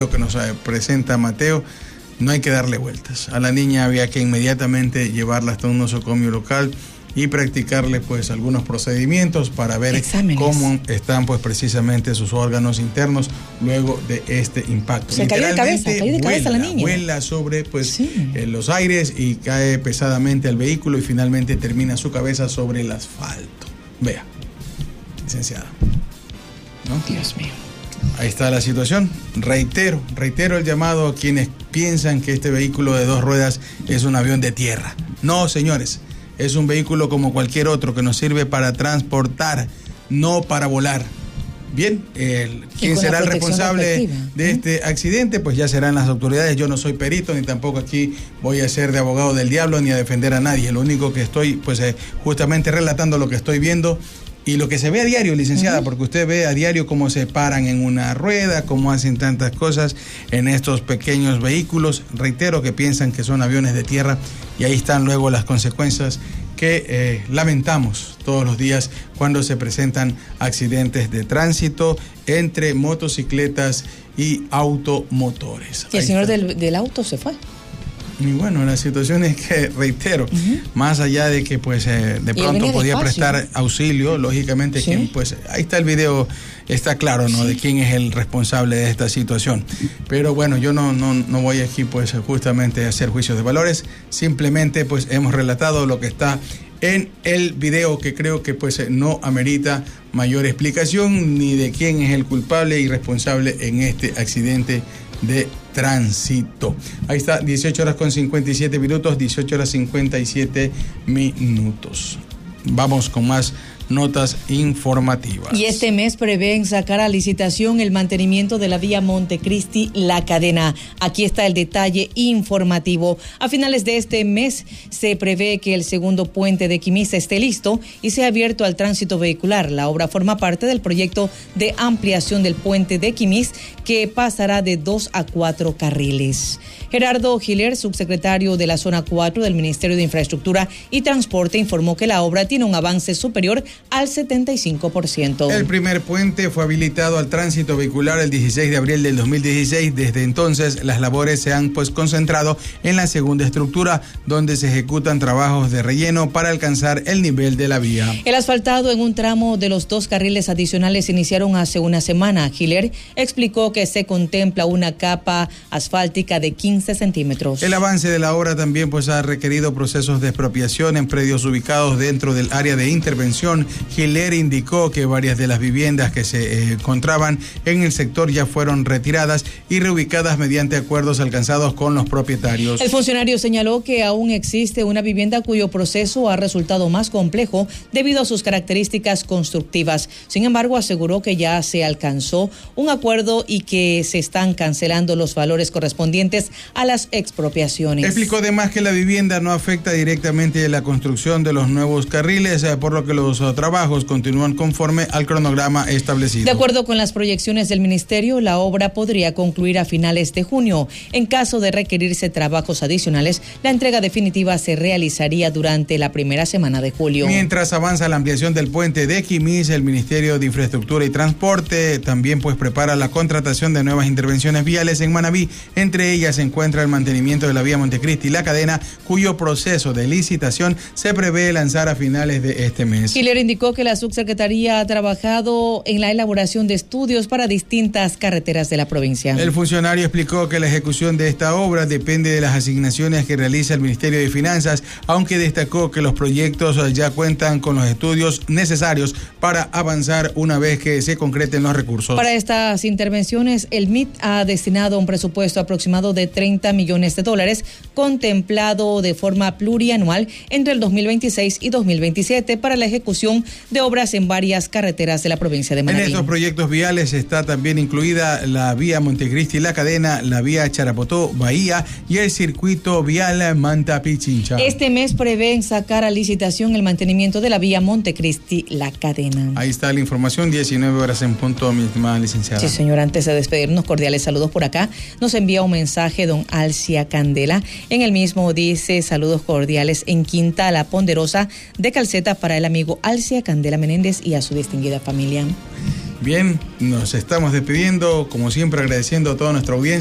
que nos presenta Mateo, no hay que darle vueltas. A la niña había que inmediatamente llevarla hasta un nosocomio local y practicarle pues algunos procedimientos para ver cómo están pues precisamente sus órganos internos luego de este impacto. Se cayó de cabeza la niña. Vuela sobre pues los aires y cae pesadamente al vehículo y finalmente termina su cabeza sobre el asfalto. Vea, licenciada, ¿no? Dios mío. Ahí está la situación. Reitero el llamado a quienes piensan que este vehículo de 2 ruedas es un avión de tierra. No, señores. Es un vehículo como cualquier otro que nos sirve para transportar, no para volar. Bien, ¿quién será el responsable de este accidente? Pues ya serán las autoridades. Yo no soy perito, ni tampoco aquí voy a ser de abogado del diablo, ni a defender a nadie. Lo único que estoy, pues, justamente relatando lo que estoy viendo y lo que se ve a diario, licenciada, porque usted ve a diario cómo se paran en una rueda, cómo hacen tantas cosas en estos pequeños vehículos. Reitero que piensan que son aviones de tierra y ahí están luego las consecuencias que lamentamos todos los días cuando se presentan accidentes de tránsito entre motocicletas y automotores. Y el señor del auto se fue. Y bueno, la situación es que, reitero, más allá de que pues de pronto podía prestar auxilio, lógicamente, quien, pues ahí está el video, está claro, ¿no? De quién es el responsable de esta situación. Pero bueno, yo no voy aquí pues justamente a hacer juicios de valores, simplemente pues hemos relatado lo que está en el video, que creo que pues no amerita mayor explicación ni de quién es el culpable y responsable en este accidente de tránsito. Ahí está, 18 horas con 57 minutos, 18 horas 57 minutos. Vamos con más notas informativas. Y este mes prevén sacar a licitación el mantenimiento de la vía Montecristi-La Cadena. Aquí está el detalle informativo. A finales de este mes se prevé que el segundo puente de Quimís esté listo y sea abierto al tránsito vehicular. La obra forma parte del proyecto de ampliación del puente de Quimís, que pasará de 2 a 4 carriles. Gerardo Giler, subsecretario de la Zona 4 del Ministerio de Infraestructura y Transporte, informó que la obra tiene un avance superior al 75%. El primer puente fue habilitado al tránsito vehicular el 16 de abril del 2016. Desde entonces, las labores se han pues concentrado en la segunda estructura, donde se ejecutan trabajos de relleno para alcanzar el nivel de la vía. El asfaltado en un tramo de los 2 carriles adicionales se iniciaron hace una semana. Giler explicó que se contempla una capa asfáltica de 15 centímetros. El avance de la obra también pues ha requerido procesos de expropiación en predios ubicados dentro del área de intervención. Giler indicó que varias de las viviendas que se encontraban en el sector ya fueron retiradas y reubicadas mediante acuerdos alcanzados con los propietarios. El funcionario señaló que aún existe una vivienda cuyo proceso ha resultado más complejo debido a sus características constructivas. Sin embargo, aseguró que ya se alcanzó un acuerdo y que se están cancelando los valores correspondientes a las expropiaciones. Explicó además que la vivienda no afecta directamente la construcción de los nuevos carriles, por lo que los trabajos continúan conforme al cronograma establecido. De acuerdo con las proyecciones del ministerio, la obra podría concluir a finales de junio. En caso de requerirse trabajos adicionales, la entrega definitiva se realizaría durante la primera semana de julio. Mientras avanza la ampliación del puente de Quimís, el Ministerio de Infraestructura y Transporte también pues prepara la contratación de nuevas intervenciones viales en Manabí. Entre ellas se encuentra el mantenimiento de la vía Montecristi-La Cadena, cuyo proceso de licitación se prevé lanzar a finales de este mes. Giler indicó que la subsecretaría ha trabajado en la elaboración de estudios para distintas carreteras de la provincia. El funcionario explicó que la ejecución de esta obra depende de las asignaciones que realiza el Ministerio de Finanzas, aunque destacó que los proyectos ya cuentan con los estudios necesarios para avanzar una vez que se concreten los recursos. Para estas intervenciones, el MIT ha destinado un presupuesto aproximado de $30 millones, contemplado de forma plurianual entre el 2026 y 2027 para la ejecución de obras en varias carreteras de la provincia de Manabí. En estos proyectos viales está también incluida la vía Montecristi-La Cadena, la vía Charapotó-Bahía y el circuito vial Manta-Pichincha. Este mes prevén sacar a licitación el mantenimiento de la vía Montecristi-La Cadena. Ahí está la información, 19 horas en punto, mi estimada licenciada. Sí, señor, antes de despedirnos, cordiales saludos por acá. Nos envía un mensaje don Alcia Candela. En el mismo dice: saludos cordiales en Quinta La Ponderosa de Calceta para el amigo Alcia Candela Menéndez y a su distinguida familia. Bien, nos estamos despidiendo, como siempre agradeciendo a toda nuestra audiencia.